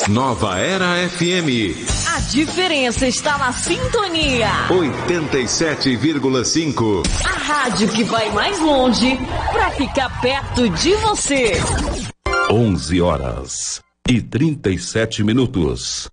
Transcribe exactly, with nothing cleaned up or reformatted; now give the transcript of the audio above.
Nova Era F M. A diferença está na sintonia. oitenta e sete vírgula cinco. A rádio que vai mais longe para ficar perto de você. onze horas e trinta e sete minutos.